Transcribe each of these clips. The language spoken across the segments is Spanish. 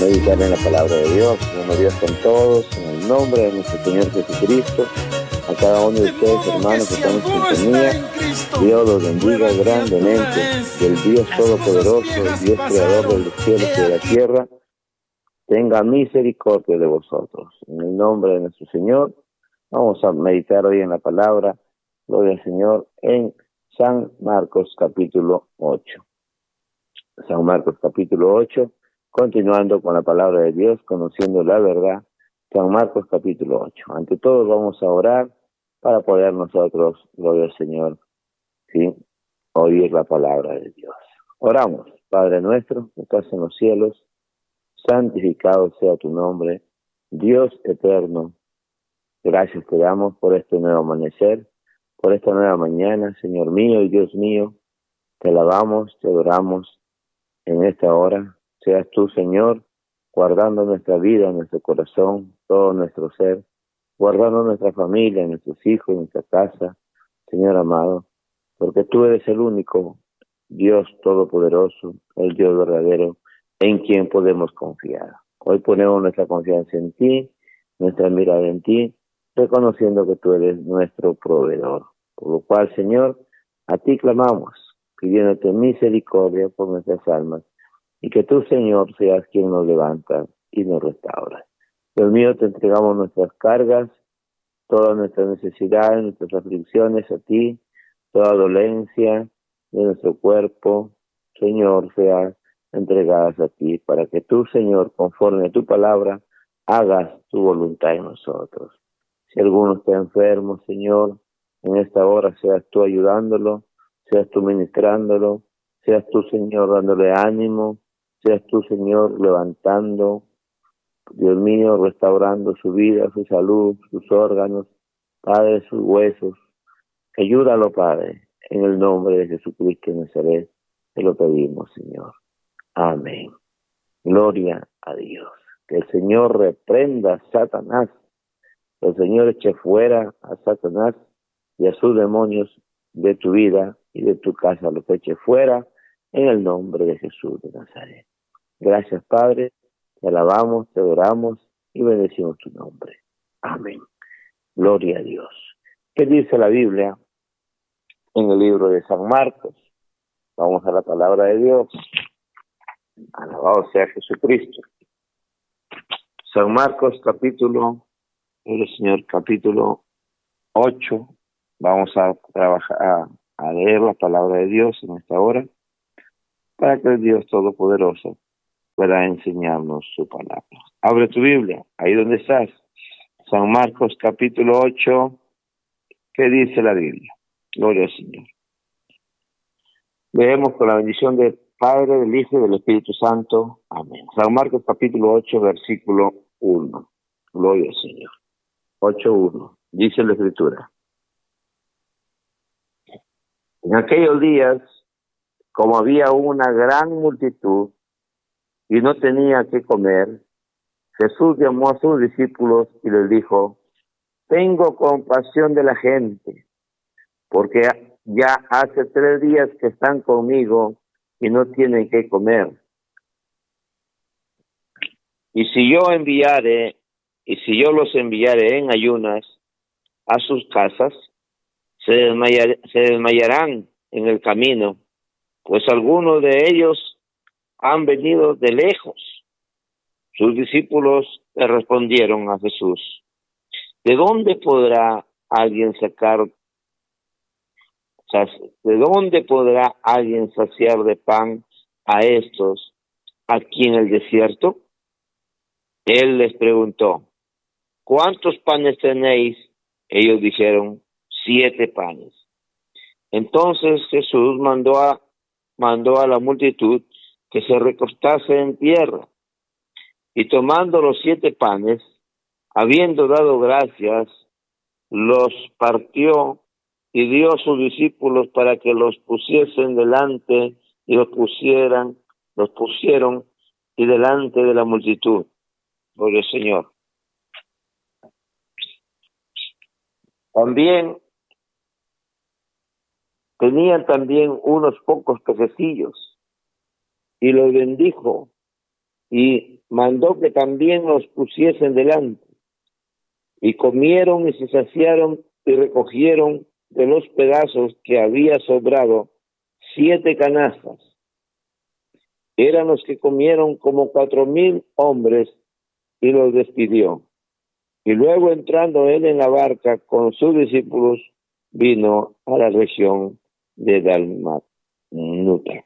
meditar en la palabra de Dios. Buenos días con todos, en el nombre de nuestro Señor Jesucristo. A cada uno de ustedes, hermanos, que están en sintonía, Dios los bendiga grandemente. Del Dios Todopoderoso, el Dios Creador de los cielos y de la tierra, tenga misericordia de vosotros. En el nombre de nuestro Señor, vamos a meditar hoy en la palabra, gloria al Señor, en San Marcos capítulo 8. San Marcos capítulo 8, continuando con la palabra de Dios, conociendo la verdad. San Marcos capítulo 8. Ante todo vamos a orar para poder nosotros, gloria al Señor, ¿sí?, oír la palabra de Dios. Oramos. Padre nuestro, que estás en los cielos, santificado sea tu nombre. Dios eterno, gracias te damos por este nuevo amanecer, por esta nueva mañana, Señor mío y Dios mío. Te alabamos, te adoramos en esta hora. Seas tú, Señor, guardando nuestra vida, nuestro corazón, todo nuestro ser, guardando nuestra familia, nuestros hijos, nuestra casa, Señor amado, porque tú eres el único Dios todopoderoso, el Dios verdadero, en quien podemos confiar. Hoy ponemos nuestra confianza en ti, nuestra mirada en ti, reconociendo que tú eres nuestro proveedor. Por lo cual, Señor, a ti clamamos, pidiéndote misericordia por nuestras almas, y que tú, Señor, seas quien nos levanta y nos restaura. Dios mío, te entregamos nuestras cargas, todas nuestras necesidades, nuestras aflicciones a ti, toda dolencia de nuestro cuerpo, Señor, sea entregadas a ti, para que tú, Señor, conforme a tu palabra, hagas tu voluntad en nosotros. Si alguno está enfermo, Señor, en esta hora seas tú ayudándolo, seas tú ministrándolo, seas tú, Señor, dándole ánimo, seas tú, Señor, levantando, Dios mío, restaurando su vida, su salud, sus órganos, Padre, sus huesos. Ayúdalo, Padre, en el nombre de Jesucristo de Nazaret, te lo pedimos, Señor. Amén. Gloria a Dios. Que el Señor reprenda a Satanás, que el Señor eche fuera a Satanás y a sus demonios de tu vida y de tu casa, los eche fuera en el nombre de Jesús de Nazaret. Gracias, Padre, te alabamos, te adoramos y bendecimos tu nombre. Amén. Gloria a Dios. ¿Qué dice la Biblia en el libro de San Marcos? Vamos a la palabra de Dios. Alabado sea Jesucristo. San Marcos capítulo, el Señor capítulo 8. Vamos a trabajar, a leer la palabra de Dios en esta hora, para que el Dios Todopoderoso pueda enseñarnos su palabra. Abre tu Biblia, ahí donde estás. San Marcos capítulo 8. ¿Qué dice la Biblia? Gloria al Señor. Leemos con la bendición del Padre, del Hijo y del Espíritu Santo. Amén. San Marcos capítulo 8, versículo 1. Gloria al Señor. 8:1. Dice la Escritura: en aquellos días, como había una gran multitud y no tenía qué comer, Jesús llamó a sus discípulos y les dijo: tengo compasión de la gente, porque ya hace 3 días que están conmigo y no tienen qué comer. Y si yo los enviare en ayunas a sus casas, se desmayarán en el camino, pues algunos de ellos han venido de lejos. Sus discípulos le respondieron a Jesús: ¿de dónde podrá alguien saciar de pan a estos aquí en el desierto? Él les preguntó: ¿cuántos panes tenéis? Ellos dijeron: 7 panes. Entonces Jesús mandó a la multitud que se recostase en tierra, y tomando los 7 panes, habiendo dado gracias, los partió y dio a sus discípulos para que los pusiesen delante, y los pusieron y delante de la multitud. Gloria al Señor. Tenían también unos pocos pececillos, y los bendijo, y mandó que también los pusiesen delante. Y comieron y se saciaron y recogieron de los pedazos que había sobrado 7 canastas. Eran los que comieron como 4,000 hombres, y los despidió. Y luego, entrando él en la barca con sus discípulos, vino a la región de Dalmanuta.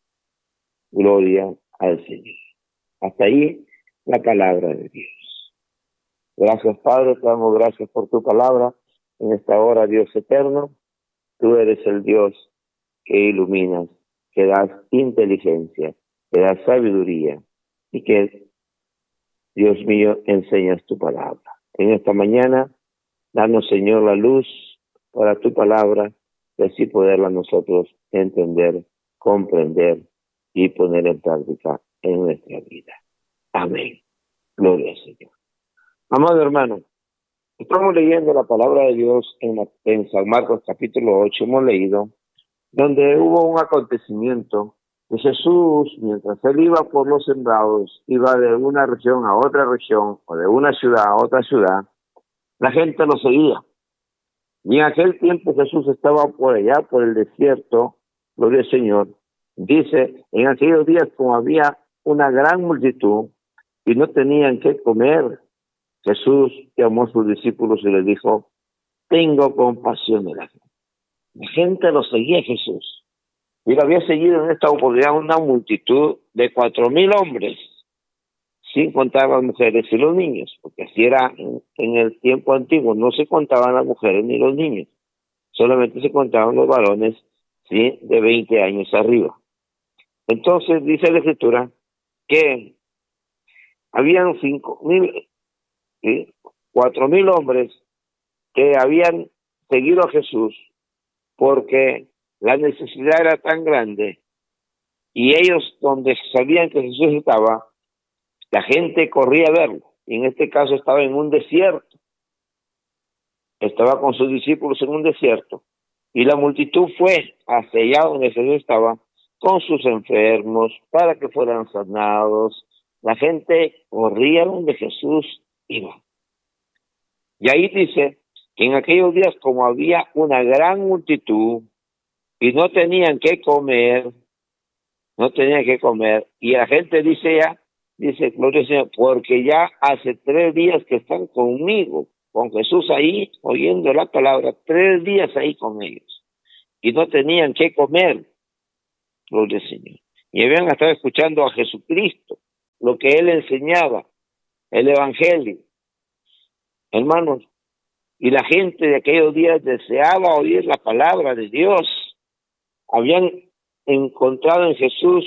Gloria al Señor. Hasta ahí la palabra de Dios. Gracias, Padre, te damos gracias por tu palabra en esta hora, Dios eterno. Tú eres el Dios que iluminas, que das inteligencia, que das sabiduría y que, Dios mío, enseñas tu palabra. En esta mañana, danos, Señor, la luz para tu palabra, y así poderla nosotros entender, comprender y poner en práctica en nuestra vida. Amén. Gloria al Señor. Amado hermano, estamos leyendo la palabra de Dios en San Marcos capítulo 8, hemos leído, donde hubo un acontecimiento de Jesús, mientras él iba por los sembrados, iba de una región a otra región, o de una ciudad a otra ciudad, la gente lo seguía. Y en aquel tiempo Jesús estaba por allá, por el desierto, gloria al Señor. Dice, en aquellos días, como había una gran multitud y no tenían qué comer, Jesús llamó a sus discípulos y les dijo, tengo compasión de la gente. La gente lo seguía a Jesús. Y lo había seguido en esta oportunidad una multitud de 4,000 hombres, sin contar las mujeres y los niños, porque así era en el tiempo antiguo, no se contaban las mujeres ni los niños, solamente se contaban los varones, ¿sí?, de 20 años arriba. Entonces dice la Escritura que habían 5,000, ¿sí?, 4,000 hombres que habían seguido a Jesús porque la necesidad era tan grande y ellos, donde sabían que Jesús estaba, la gente corría a verlo. Y en este caso estaba en un desierto. Estaba con sus discípulos en un desierto. Y la multitud fue hacia allá donde Jesús estaba con sus enfermos para que fueran sanados. La gente corría donde Jesús iba. Y ahí dice que en aquellos días, como había una gran multitud y no tenían que comer, y la gente dice, gloria al Señor, porque ya hace 3 días que están conmigo, con Jesús ahí, oyendo la palabra, 3 días ahí con ellos, y no tenían que comer, gloria al Señor. Y habían estado escuchando a Jesucristo, lo que Él enseñaba, el Evangelio. Hermanos, y la gente de aquellos días deseaba oír la palabra de Dios. Habían encontrado en Jesús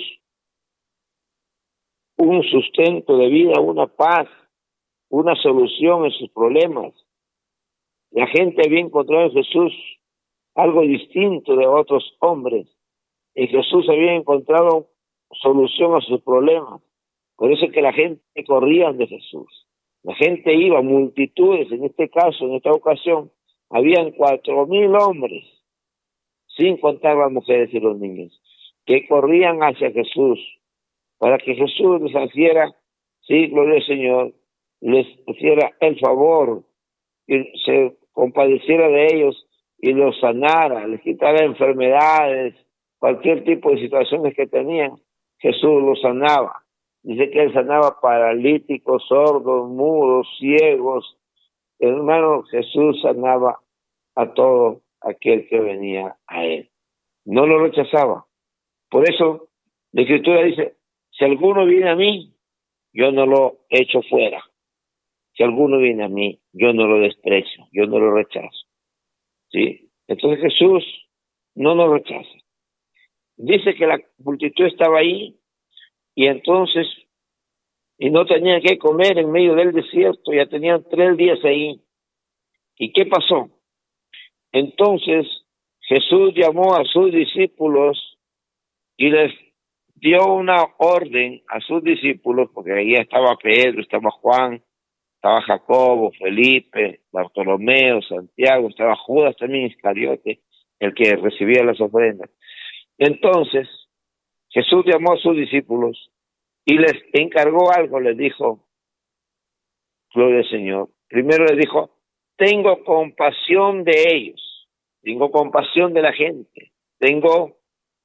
un sustento de vida, una paz, una solución en sus problemas. La gente había encontrado en Jesús algo distinto de otros hombres. En Jesús había encontrado solución a sus problemas. Por eso es que la gente corría de Jesús. La gente iba, multitudes, en este caso, en esta ocasión, habían 4,000 hombres, sin contar las mujeres y los niños, que corrían hacia Jesús, para que Jesús les hiciera, sí, gloria al Señor, les hiciera el favor, y se compadeciera de ellos y los sanara, les quitara enfermedades, cualquier tipo de situaciones que tenían, Jesús los sanaba. Dice que Él sanaba paralíticos, sordos, mudos, ciegos. Hermano, Jesús sanaba a todo aquel que venía a Él. No lo rechazaba. Por eso la Escritura dice, si alguno viene a mí, yo no lo echo fuera. Si alguno viene a mí, yo no lo desprecio, yo no lo rechazo. ¿Sí? Entonces Jesús no nos rechaza. Dice que la multitud estaba ahí y entonces, y no tenían que comer en medio del desierto, ya tenían 3 días ahí. ¿Y qué pasó? Entonces Jesús llamó a sus discípulos y les dio una orden a sus discípulos, porque ahí estaba Pedro, estaba Juan, estaba Jacobo, Felipe, Bartolomeo, Santiago, estaba Judas también Iscariote, el que recibía las ofrendas. Entonces Jesús llamó a sus discípulos y les encargó algo, les dijo, gloria al Señor. Primero les dijo, tengo compasión de ellos, tengo compasión de la gente, tengo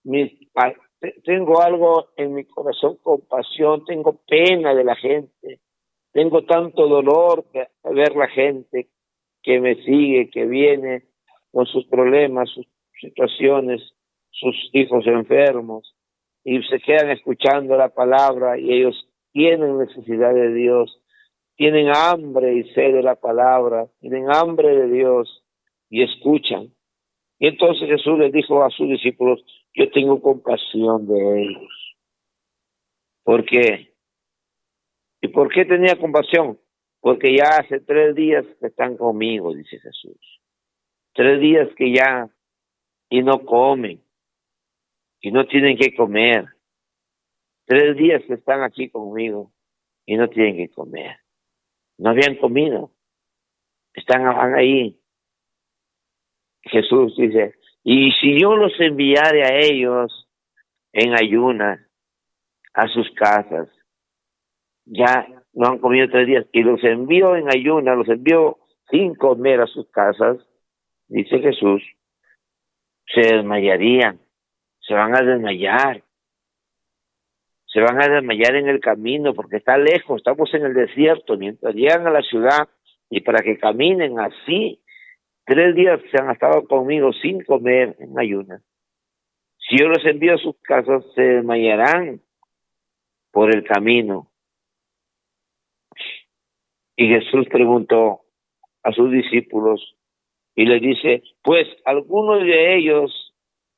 algo en mi corazón, compasión, tengo pena de la gente, tengo tanto dolor de ver la gente que me sigue, que viene con sus problemas, sus situaciones, sus hijos enfermos, y se quedan escuchando la palabra, y ellos tienen necesidad de Dios, tienen hambre y sed de la palabra, tienen hambre de Dios, y escuchan. Y entonces Jesús les dijo a sus discípulos, yo tengo compasión de ellos. ¿Por qué? ¿Y por qué tenía compasión? Porque ya hace 3 días que están conmigo, dice Jesús. 3 días que ya, y no comen, y no tienen que comer. 3 días que están aquí conmigo, y no tienen que comer. No habían comido. Van ahí. Jesús dice, y si yo los enviare a ellos en ayunas a sus casas, ya no han comido 3 días, y los envío en ayunas, los envío sin comer a sus casas, dice Jesús, se desmayarían, se van a desmayar en el camino, porque está lejos, estamos en el desierto, mientras llegan a la ciudad, y para que caminen así, 3 días se han estado conmigo sin comer en ayunas. Si yo los envío a sus casas, se desmayarán por el camino. Y Jesús preguntó a sus discípulos y les dice, pues algunos de ellos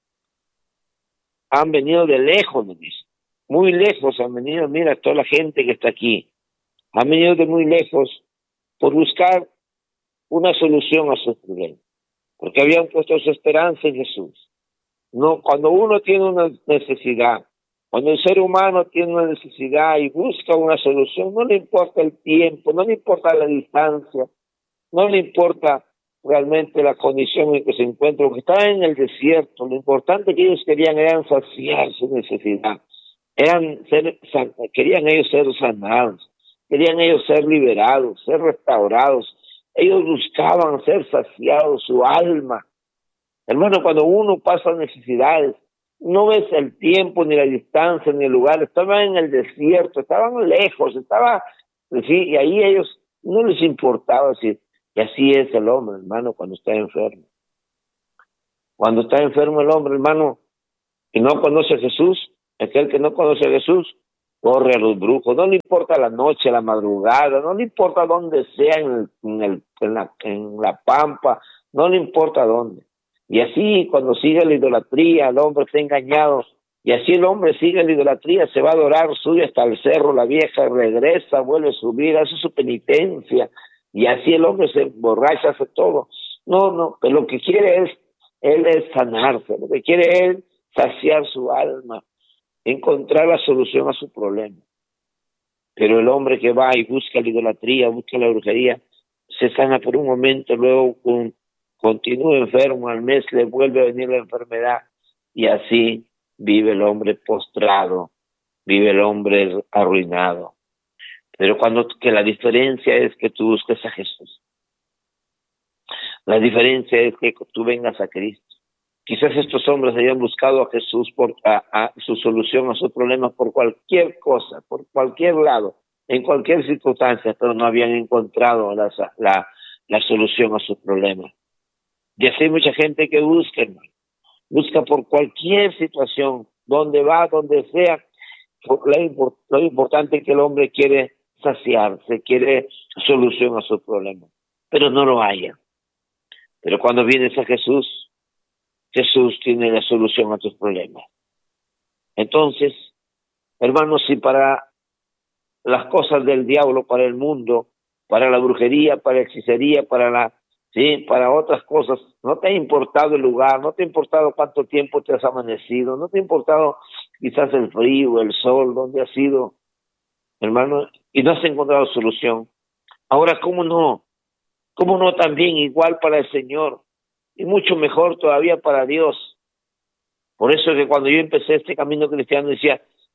han venido de lejos, me dice. Muy lejos han venido, mira toda la gente que está aquí. Han venido de muy lejos por buscar una solución a sus problemas, porque habían puesto su esperanza en Jesús. No, cuando uno tiene una necesidad, cuando el ser humano tiene una necesidad y busca una solución, no le importa el tiempo, no le importa la distancia, no le importa realmente la condición en que se encuentra, porque está en el desierto. Lo importante que ellos querían era saciar su necesidad, querían ellos ser sanados, querían ellos ser liberados, ser restaurados. Ellos buscaban ser saciados, su alma. Hermano, cuando uno pasa necesidades, no ves el tiempo, ni la distancia, ni el lugar. Estaban en el desierto, estaban lejos, sí, y ahí ellos no les importaba decir. Y así es el hombre, hermano, cuando está enfermo. Cuando está enfermo el hombre, hermano, y no conoce a Jesús, aquel que no conoce a Jesús, corre a los brujos. No le importa la noche, la madrugada, no le importa dónde sea, en la pampa, no le importa dónde. Y así, cuando sigue la idolatría, el hombre está engañado. Y así el hombre sigue la idolatría, se va a adorar, sube hasta el cerro, la vieja regresa, vuelve a subir, hace su penitencia. Y así el hombre se emborracha, hace todo. No, pero lo que quiere él es sanarse, lo que quiere es saciar su alma, encontrar la solución a su problema. Pero el hombre que va y busca la idolatría, busca la brujería, se sana por un momento, luego continúa enfermo, al mes le vuelve a venir la enfermedad, y así vive el hombre postrado, vive el hombre arruinado. Pero que la diferencia es que tú busques a Jesús. La diferencia es que tú vengas a Cristo. Quizás estos hombres hayan buscado a Jesús por su solución a sus problemas por cualquier cosa, por cualquier lado, en cualquier circunstancia, pero no habían encontrado la solución a sus problemas. Y así hay mucha gente que busca, hermano. Busca por cualquier situación, donde va, donde sea. Lo importante es que el hombre quiere saciarse, quiere solución a sus problemas, pero no lo haya. Pero cuando vienes a Jesús, Jesús tiene la solución a tus problemas. Entonces, hermanos, si para las cosas del diablo, para el mundo, para la brujería, para la hechicería, para otras cosas, no te ha importado el lugar, no te ha importado cuánto tiempo te has amanecido, no te ha importado quizás el frío, el sol, dónde has ido, hermano, y no has encontrado solución. Ahora, ¿cómo no? ¿Cómo no también igual para el Señor? Y mucho mejor todavía para Dios. Por eso que cuando yo empecé este camino cristiano decía,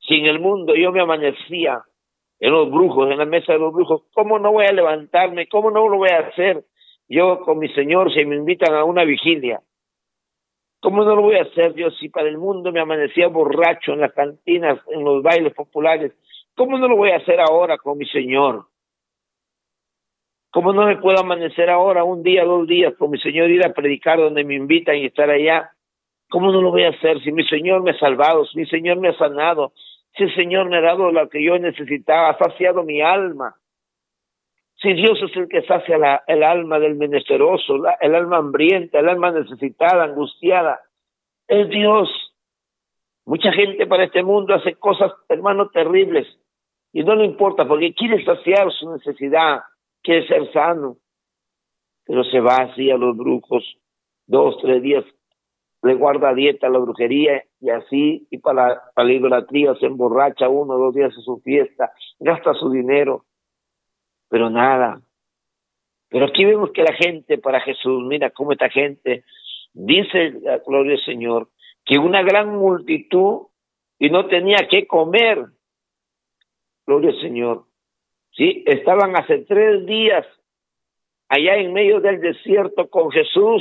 Si en el mundo yo me amanecía en los brujos, en la mesa de los brujos, ¿cómo no voy a levantarme? ¿Cómo no lo voy a hacer yo con mi Señor si me invitan a una vigilia? ¿Cómo no lo voy a hacer yo si para el mundo me amanecía borracho en las cantinas, en los bailes populares? ¿Cómo no lo voy a hacer ahora con mi Señor? ¿Cómo no me puedo amanecer ahora, un día, 2 días, con mi Señor, ir a predicar donde me invitan y estar allá? ¿Cómo no lo voy a hacer si mi Señor me ha salvado, si mi Señor me ha sanado, si el Señor me ha dado lo que yo necesitaba, ha saciado mi alma? Si Dios es el que sacia el alma del menesteroso, el alma hambrienta, el alma necesitada, angustiada, es Dios. Mucha gente para este mundo hace cosas, hermano, terribles, y no le importa porque quiere saciar su necesidad, quiere ser sano, pero se va así a los brujos, 2, 3 días, le guarda dieta a la brujería y así, y para la idolatría se emborracha 1 o 2 días en su fiesta, gasta su dinero, pero nada. Pero aquí vemos que la gente para Jesús, mira cómo esta gente, dice la gloria del Señor, que una gran multitud y no tenía qué comer, gloria al Señor, ¿sí? Estaban hace 3 días allá en medio del desierto con Jesús.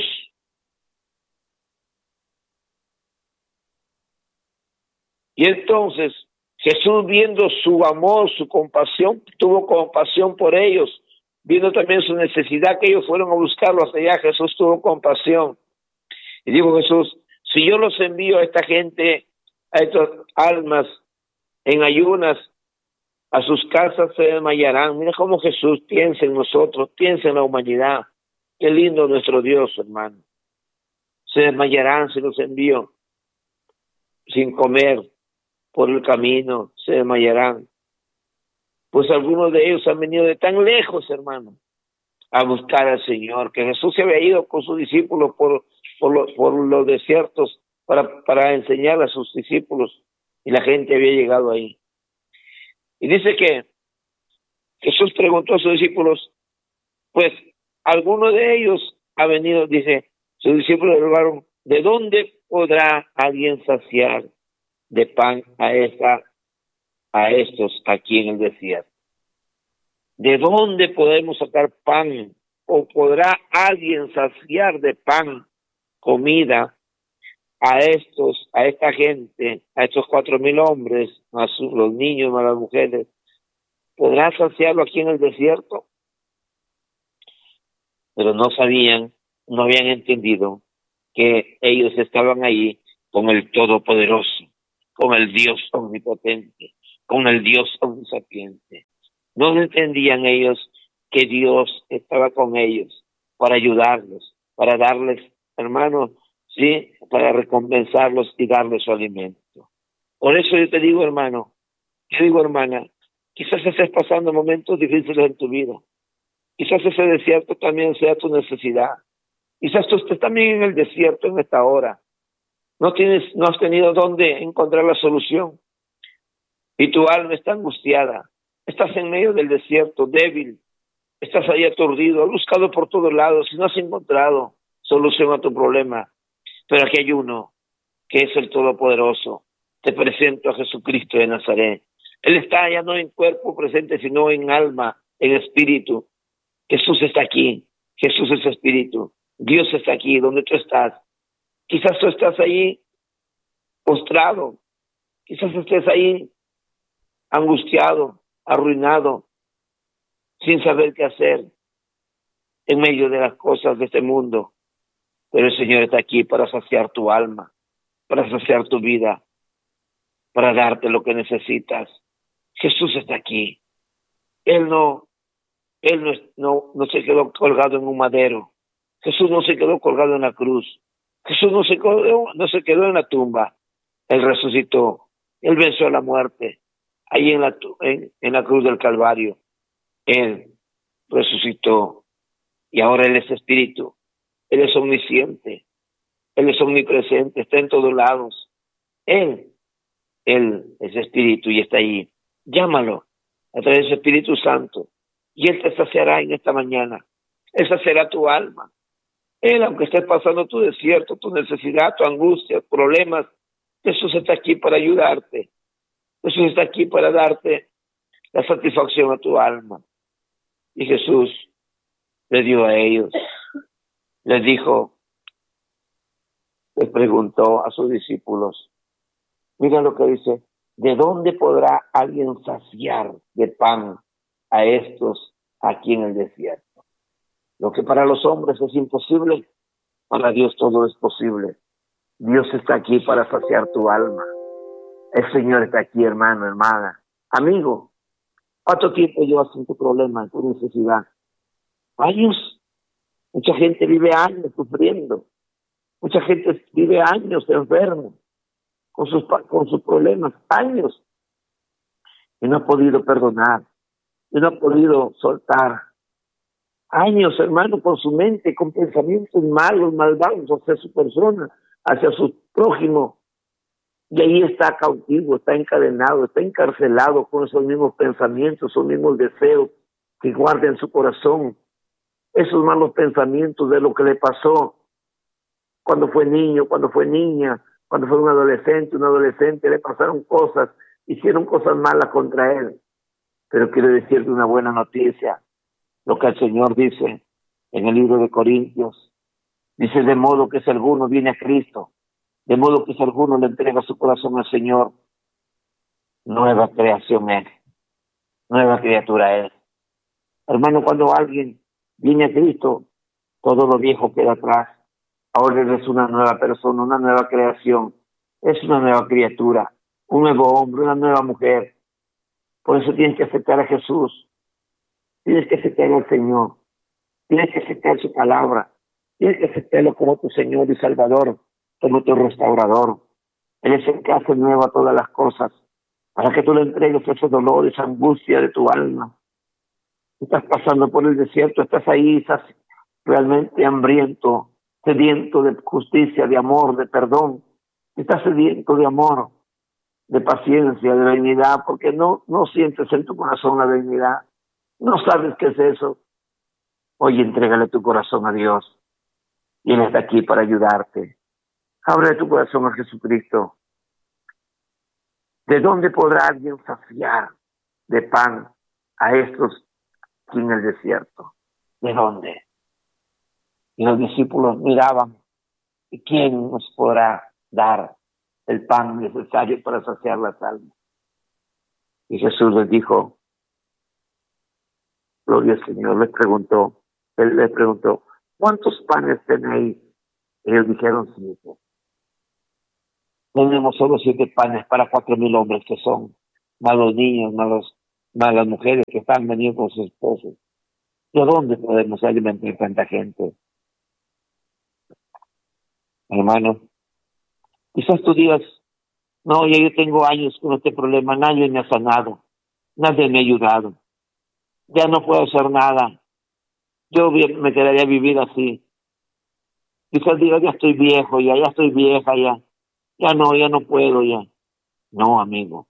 Y entonces Jesús, viendo su amor, su compasión, tuvo compasión por ellos, viendo también su necesidad que ellos fueron a buscarlo hasta allá, Jesús tuvo compasión. Y dijo Jesús, si yo los envío a esta gente, a estas almas en ayunas, a sus casas se desmayarán. Mira cómo Jesús piensa en nosotros, piensa en la humanidad. Qué lindo nuestro Dios, hermano. Se desmayarán si los envío sin comer por el camino, se desmayarán. Pues algunos de ellos han venido de tan lejos, hermano, a buscar al Señor, que Jesús se había ido con sus discípulos por los desiertos para enseñar a sus discípulos, y la gente había llegado ahí. Y dice que Jesús preguntó a sus discípulos, pues alguno de ellos ha venido, dice, sus discípulos le rogaron, ¿de dónde podrá alguien saciar de pan a estos aquí en el desierto? ¿De dónde podemos sacar pan? ¿O podrá alguien saciar de pan, comida, a esta gente, a estos 4,000 hombres, a los niños, a las mujeres? ¿Podrá saciarlo aquí en el desierto? Pero no sabían, no habían entendido que ellos estaban ahí con el Todopoderoso, con el Dios omnipotente, con el Dios omnisapiente. No entendían ellos que Dios estaba con ellos para ayudarlos, para darles, hermanos, sí, para recompensarlos y darles su alimento. Por eso yo te digo, hermano, yo digo, hermana, quizás estés pasando momentos difíciles en tu vida. Quizás ese desierto también sea tu necesidad. Quizás tú estés también en el desierto en esta hora. No has tenido dónde encontrar la solución. Y tu alma está angustiada. Estás en medio del desierto, débil. Estás ahí aturdido. Has buscado por todos lados y no has encontrado solución a tu problema. Pero aquí hay uno, que es el Todopoderoso. Te presento a Jesucristo de Nazaret. Él está ya no en cuerpo presente, sino en alma, en espíritu. Jesús está aquí. Jesús es espíritu. Dios está aquí, donde tú estás. Quizás tú estás ahí postrado. Quizás estés ahí angustiado, arruinado, sin saber qué hacer en medio de las cosas de este mundo. Pero el Señor está aquí para saciar tu alma, para saciar tu vida, para darte lo que necesitas. Jesús está aquí. Él no se quedó colgado en un madero. Jesús no se quedó colgado en la cruz. Jesús no se quedó en la tumba. Él resucitó. Él venció a la muerte. Ahí en la cruz del Calvario. Él resucitó. Y ahora Él es espíritu. Él es omnisciente. Él es omnipresente. Está en todos lados. Él es espíritu y está ahí. Llámalo a través de su Espíritu Santo. Y Él te saciará en esta mañana. Él saciará tu alma. Él, aunque estés pasando tu desierto, tu necesidad, tu angustia, problemas, Jesús está aquí para ayudarte. Jesús está aquí para darte la satisfacción a tu alma. Y Jesús le dio a ellos, les dijo, les preguntó a sus discípulos, mira lo que dice, ¿de dónde podrá alguien saciar de pan a estos aquí en el desierto? Lo que para los hombres es imposible, para Dios todo es posible. Dios está aquí para saciar tu alma. El Señor está aquí, hermano, hermana, amigo. ¿Cuánto tiempo llevas en tu problema, en tu necesidad? Años. Mucha gente vive años sufriendo. Mucha gente vive años enfermo con sus problemas, años. Y no ha podido perdonar. Y no ha podido soltar. Años, hermano, con su mente, con pensamientos malos, malvados hacia su persona, hacia su prójimo. Y ahí está cautivo, está encadenado, está encarcelado con esos mismos pensamientos, esos mismos deseos que guarda en su corazón. Esos malos pensamientos de lo que le pasó cuando fue niño, cuando fue niña, cuando fue un adolescente, le pasaron cosas, hicieron cosas malas contra él. Pero quiero decirte una buena noticia, lo que el Señor dice en el libro de Corintios. Dice, de modo que si alguno viene a Cristo, de modo que si alguno le entrega su corazón al Señor, nueva creación es, nueva criatura es. Hermano, cuando alguien viene a Cristo, todo lo viejo queda atrás. Ahora eres una nueva persona, una nueva creación. Es una nueva criatura, un nuevo hombre, una nueva mujer. Por eso tienes que aceptar a Jesús. Tienes que aceptar al Señor. Tienes que aceptar su palabra. Tienes que aceptarlo como tu Señor y Salvador, como tu restaurador. Él es el que hace nueva todas las cosas, para que tú le entregues ese dolor, esa angustia de tu alma. Estás pasando por el desierto, estás ahí, estás realmente hambriento, sediento de justicia, de amor, de perdón. Estás sediento de amor, de paciencia, de benignidad, porque no sientes en tu corazón la benignidad. No sabes qué es eso. Oye, entrégale tu corazón a Dios. Y Él está aquí para ayudarte. Abre tu corazón a Jesucristo. ¿De dónde podrá alguien saciar de pan a estos aquí en el desierto? ¿De dónde? Y los discípulos miraban, ¿y quién nos podrá dar el pan necesario para saciar las almas? Y Jesús les dijo, gloria al Señor, Él les preguntó, ¿cuántos panes tenéis? Y ellos dijeron 5. Tenemos solo 7 panes para 4,000 hombres que son malos niños, malas mujeres que están veniendo con sus esposos. ¿De dónde podemos alimentar tanta gente? Hermano, quizás tú digas, no, ya yo tengo años con este problema, nadie me ha sanado, nadie me ha ayudado, ya no puedo hacer nada, yo me quedaría a vivir así. Quizás digas, ya estoy viejo, ya estoy vieja, ya no puedo, ya. No, amigo,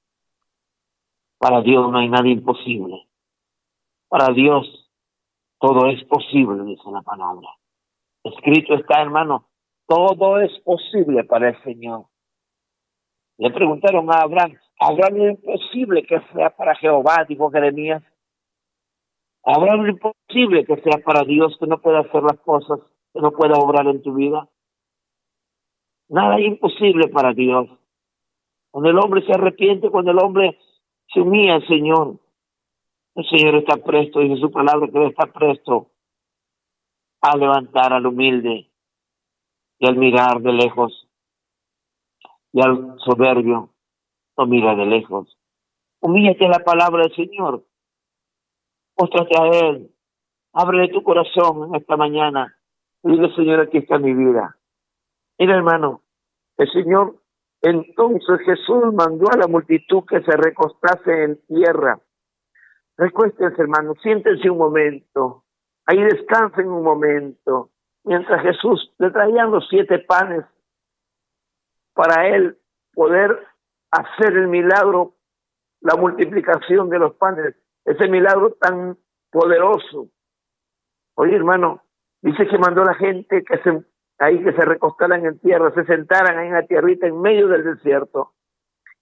para Dios no hay nada imposible. Para Dios todo es posible, dice la palabra. Escrito está, hermano, todo es posible para el Señor. Le preguntaron a Abraham es imposible que sea para Jehová, dijo Jeremías. Abraham es imposible que sea para Dios, que no pueda hacer las cosas, que no pueda obrar en tu vida. Nada es imposible para Dios. Cuando el hombre se arrepiente, cuando el hombre se humilla al Señor, el Señor está presto, dice su palabra que Él está presto a levantar al humilde y al mirar de lejos y al soberbio lo mira de lejos. Humíllate a la palabra del Señor, póstrate a Él, ábrele tu corazón en esta mañana y dile, Señor, aquí está mi vida. Mira, hermano, el Señor, entonces Jesús mandó a la multitud que se recostase en tierra. Recuéstense, hermano, siéntense un momento, ahí descansen un momento, mientras Jesús le traían los 7 panes para Él poder hacer el milagro, la multiplicación de los panes, ese milagro tan poderoso. Oye, hermano, dice que mandó a la gente que se recostaran en tierra, se sentaran ahí en la tierrita en medio del desierto.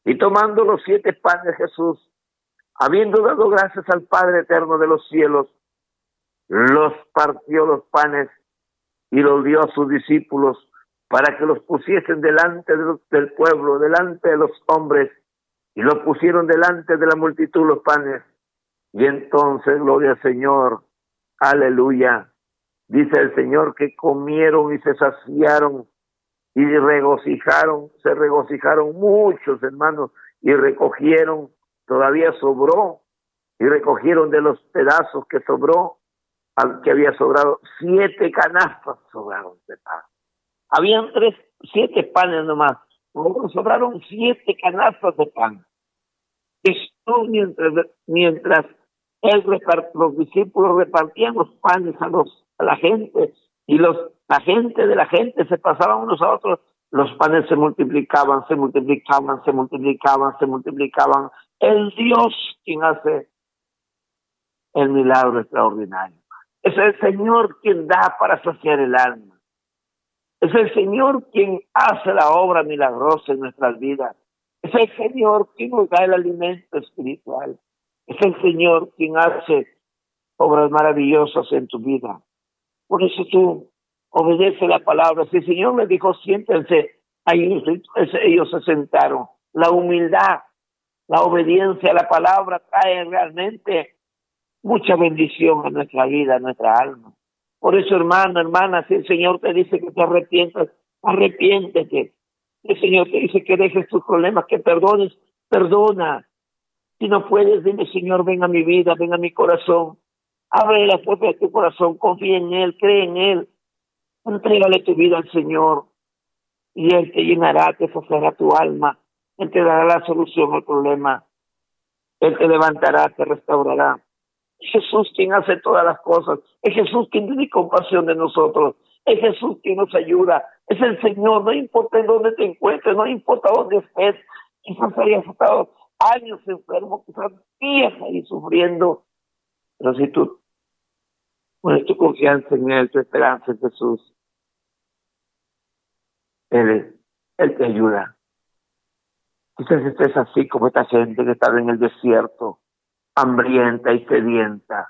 Y tomando los 7 panes, Jesús, habiendo dado gracias al Padre eterno de los cielos, los partió los panes y los dio a sus discípulos para que los pusiesen delante del pueblo, delante de los hombres, y los pusieron delante de la multitud los panes. Y entonces, gloria al Señor, aleluya, dice el Señor que comieron y se saciaron y se regocijaron muchos, hermanos, y recogieron, todavía sobró, y recogieron de los pedazos que sobró, al que había sobrado, 7 canastas sobraron de pan. Habían 7 panes nomás, luego sobraron 7 canastas de pan. Esto mientras los discípulos repartían los panes a la gente, y la gente se pasaban unos a otros, los panes se multiplicaban. El Dios quien hace el milagro extraordinario. Es el Señor quien da para saciar el alma. Es el Señor quien hace la obra milagrosa en nuestras vidas. Es el Señor quien nos da el alimento espiritual. Es el Señor quien hace obras maravillosas en tu vida. Por eso tú obedece la palabra. Si el Señor me dijo, siéntense, ahí ellos se sentaron. La humildad, la obediencia a la palabra trae realmente mucha bendición a nuestra vida, a nuestra alma. Por eso, hermano, hermana, si el Señor te dice que te arrepientas, arrepiéntete. Si el Señor te dice que dejes tus problemas, que perdones, perdona. Si no puedes, dile, Señor, ven a mi vida, ven a mi corazón. Abre la puerta de tu corazón, confía en Él, cree en Él. Entrégale tu vida al Señor y Él te llenará, te saciará tu alma. Él te dará la solución al problema. Él te levantará, te restaurará. Es Jesús quien hace todas las cosas. Es Jesús quien tiene compasión de nosotros. Es Jesús quien nos ayuda. Es el Señor. No importa en dónde te encuentres, no importa dónde estés. Quizás hayas estado años enfermo, quizás días ahí sufriendo. Pero si tú pones tu confianza en Él, tu esperanza en Jesús, Él te ayuda. Quizás estés así como esta gente que está en el desierto, hambrienta y sedienta,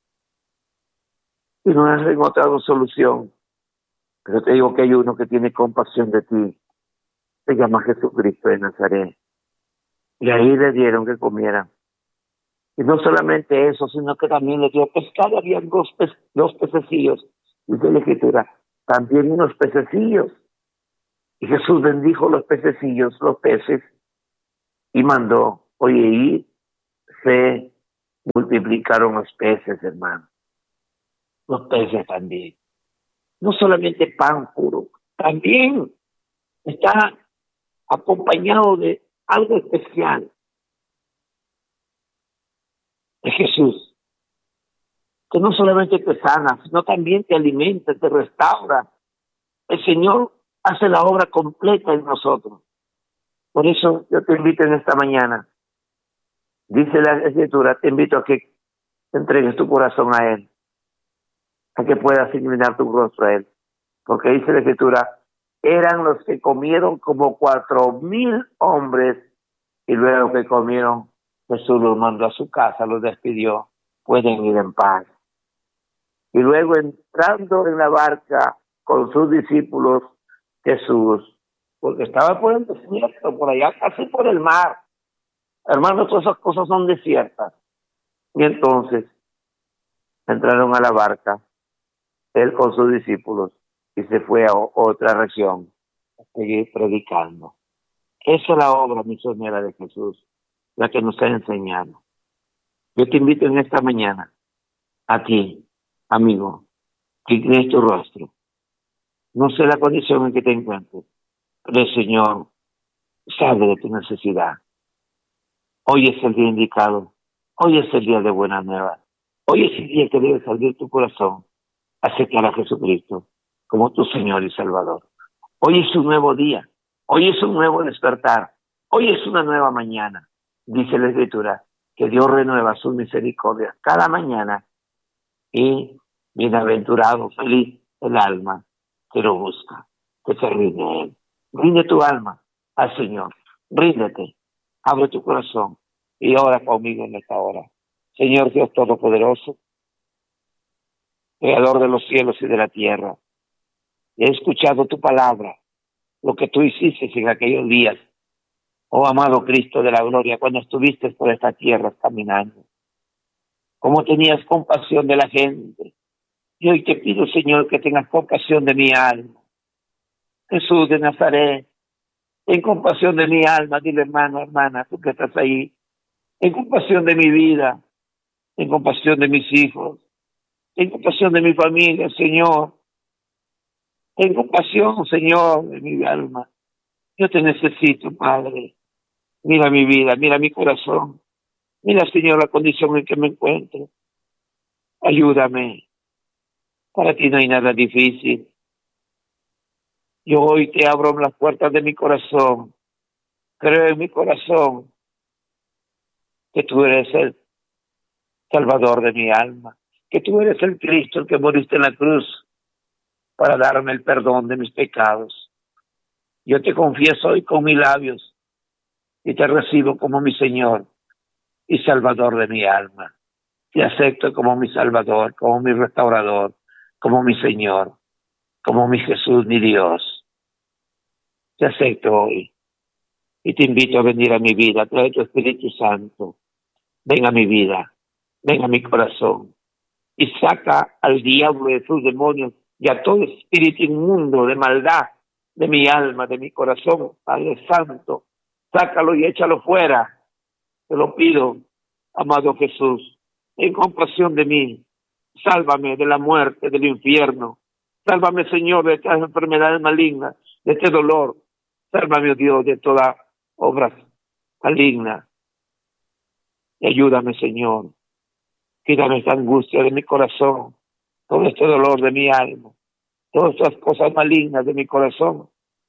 y no has encontrado solución. Pero te digo que hay uno que tiene compasión de ti. Se llama Jesucristo de Nazaret. Y ahí le dieron que comieran. Y no solamente eso, sino que también le dio pescado. Habían dos pececillos. Dice la Escritura, también unos pececillos. Y Jesús bendijo los pececillos, los peces, y mandó, y se multiplicaron los peces, hermano. Los peces también. No solamente pan puro, también está acompañado de algo especial de Jesús, que no solamente te sana, sino también te alimenta, te restaura. El Señor hace la obra completa en nosotros. Por eso yo te invito en esta mañana, dice la Escritura, te invito a que entregues tu corazón a Él, a que puedas inclinar tu rostro a Él. Porque dice la Escritura, eran los que comieron como 4,000 hombres, y luego que comieron, Jesús los mandó a su casa, los despidió, pueden ir en paz. Y luego entrando en la barca con sus discípulos, Jesús, porque estaba por el desierto, por allá casi por el mar. Hermanos, todas esas cosas son desiertas. Y entonces entraron a la barca, Él con sus discípulos, y se fue a otra región a seguir predicando. Esa es la obra misionera de Jesús, la que nos ha enseñado. Yo te invito en esta mañana, a ti, amigo, que inclines tu rostro. No sé la condición en que te encuentres, pero el Señor sabe de tu necesidad. Hoy es el día indicado. Hoy es el día de buena nueva. Hoy es el día que debes abrir tu corazón, aceptar a Jesucristo como tu Señor y Salvador. Hoy es un nuevo día. Hoy es un nuevo despertar. Hoy es una nueva mañana. Dice la Escritura que Dios renueva sus misericordias cada mañana, y bienaventurado, feliz el alma que lo busca, que se rinde a Él. Rinde tu alma al Señor. Ríndete. Abre tu corazón y ora conmigo en esta hora. Señor Dios Todopoderoso, Creador de los cielos y de la tierra, he escuchado tu palabra, lo que tú hiciste en aquellos días, oh amado Cristo de la gloria, cuando estuviste por esta tierra caminando. Cómo tenías compasión de la gente. Y hoy te pido, Señor, que tengas compasión de mi alma. Jesús de Nazaret, ten compasión de mi alma. Dile, hermano, hermana, tú que estás ahí. Ten compasión de mi vida. Ten compasión de mis hijos. Ten compasión de mi familia, Señor. Ten compasión, Señor, de mi alma. Yo te necesito, Padre. Mira mi vida, mira mi corazón. Mira, Señor, la condición en que me encuentro. Ayúdame. Para ti no hay nada difícil. Yo hoy te abro las puertas de mi corazón. Creo en mi corazón que tú eres el Salvador de mi alma. Que tú eres el Cristo, el que moriste en la cruz para darme el perdón de mis pecados. Yo te confieso hoy con mis labios y te recibo como mi Señor y Salvador de mi alma. Te acepto como mi Salvador, como mi restaurador, como mi Señor, como mi Jesús, mi Dios. Te acepto hoy y te invito a venir a mi vida. Trae tu Espíritu Santo. Ven a mi vida, ven a mi corazón y saca al diablo de sus demonios y a todo espíritu inmundo de maldad de mi alma, de mi corazón. Padre Santo, sácalo y échalo fuera. Te lo pido, amado Jesús. Ten compasión de mí. Sálvame de la muerte, del infierno. Sálvame, Señor, de estas enfermedades malignas, de este dolor. Sálvame, oh Dios, de toda obra maligna. Y ayúdame, Señor. Quítame esta angustia de mi corazón, todo este dolor de mi alma, todas estas cosas malignas de mi corazón.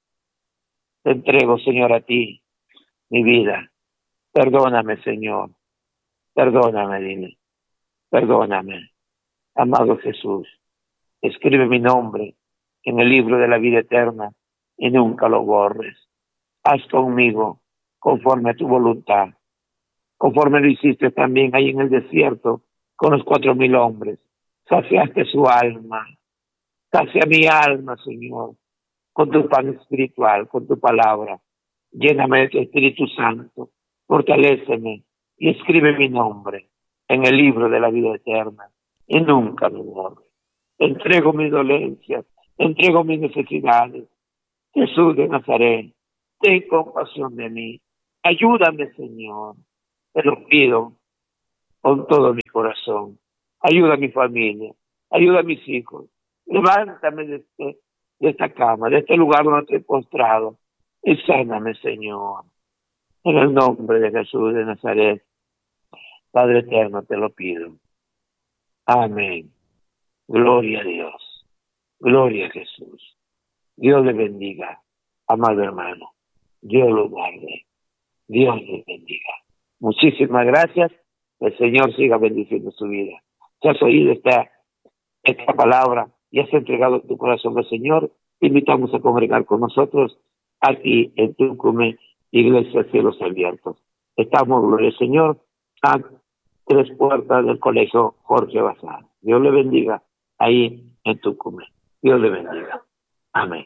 Te entrego, Señor, a ti, mi vida. Perdóname, Señor. Perdóname, dile. Perdóname. Amado Jesús, escribe mi nombre en el libro de la vida eterna y nunca lo borres. Haz conmigo conforme a tu voluntad, conforme lo hiciste también ahí en el desierto con los 4,000 hombres. Saciaste su alma. Sacia mi alma, Señor, con tu pan espiritual, con tu palabra. Lléname de tu Espíritu Santo. Fortaléceme y escribe mi nombre en el libro de la vida eterna y nunca me borres. Entrego mis dolencias, entrego mis necesidades. Jesús de Nazaret, ten compasión de mí. Ayúdame, Señor. Te lo pido con todo mi corazón. Ayuda a mi familia, ayuda a mis hijos. Levántame de esta cama, de este lugar donde estoy postrado, y sáname, Señor. En el nombre de Jesús de Nazaret, Padre eterno, te lo pido. Amén. Gloria a Dios. Gloria a Jesús. Dios le bendiga, amado hermano. Dios lo guarde. Dios le bendiga. Muchísimas gracias. El Señor siga bendiciendo su vida. Si has oído esta palabra y has entregado tu corazón al Señor, te invitamos a congregar con nosotros aquí en Tucumán, Iglesia Cielos Abiertos. Estamos, gloria al Señor, a 3 puertas del Colegio Jorge Bazán. Dios le bendiga ahí en Tucumán. Dios le bendiga. Amén.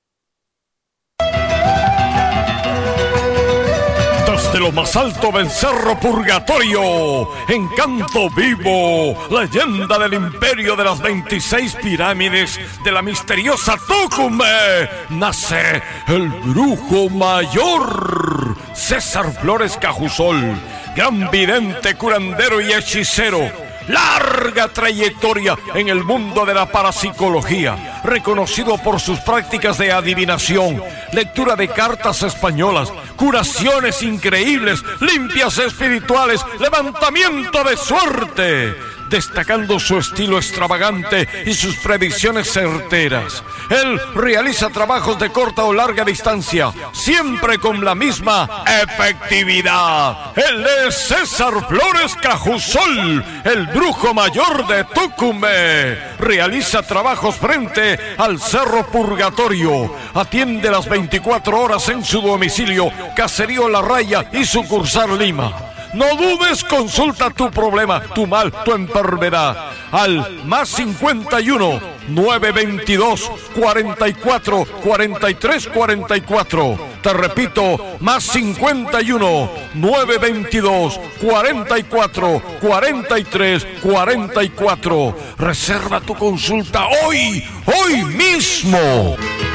Desde lo más alto del Cerro Purgatorio, encanto vivo, leyenda del imperio de las 26 pirámides de la misteriosa Tucumán, nace el brujo mayor, César Flores Cajusol, gran vidente, curandero y hechicero. Larga trayectoria en el mundo de la parapsicología, reconocido por sus prácticas de adivinación, lectura de cartas españolas, curaciones increíbles, limpias espirituales, levantamiento de suerte. destacando su estilo extravagante y sus predicciones certeras. Él realiza trabajos de corta o larga distancia, siempre con la misma efectividad. Él es César Flores Cajusol, el brujo mayor de Tucumé. Realiza trabajos frente al Cerro Purgatorio. Atiende las 24 horas en su domicilio, Caserío La Raya y sucursal Lima. No dudes, consulta tu problema, tu mal, tu enfermedad al más 51 922 44 43 44. Te repito, más 51 922 44 43 44. Reserva tu consulta hoy mismo.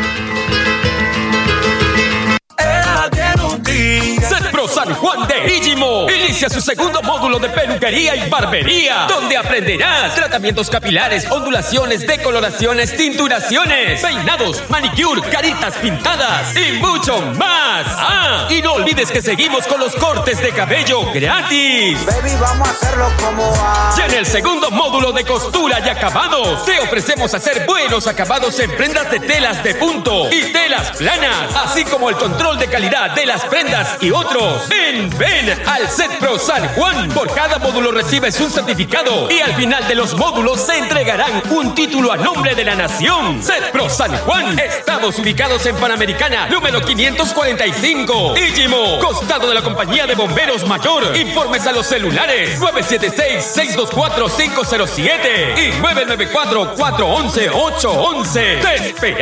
Setpro San Juan de Íllimo inicia su segundo módulo de peluquería y barbería, donde aprenderás tratamientos capilares, ondulaciones, decoloraciones, tinturaciones, peinados, manicure, caritas pintadas y mucho más. Y no olvides que seguimos con los cortes de cabello gratis. Baby, vamos a hacerlo como va. Y en el segundo módulo de costura y acabados, te ofrecemos hacer buenos acabados en prendas de telas de punto y telas planas, así como el control de calidad de las prendas y otros. Ven al Setpro San Juan. Por cada módulo recibes un certificado y al final de los módulos se entregarán un título a nombre de la nación. Setpro San Juan. Estamos ubicados en Panamericana, número 545, Íllimo, costado de la Compañía de Bomberos Mayor. Informes a los celulares 976-624-507 y 994-411-811. ¡Te esperamos!